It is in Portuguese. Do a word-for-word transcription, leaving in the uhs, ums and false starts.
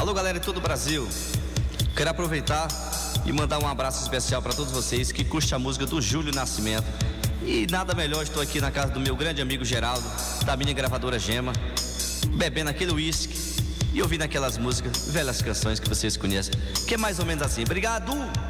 Alô, galera de todo o Brasil. Quero aproveitar e mandar um abraço especial para todos vocês que curtem a música do Júlio Nascimento. E nada melhor, estou aqui na casa do meu grande amigo Geraldo, da minha gravadora Gema, bebendo aquele uísque e ouvindo aquelas músicas, velhas canções que vocês conhecem, que é mais ou menos assim. Obrigado!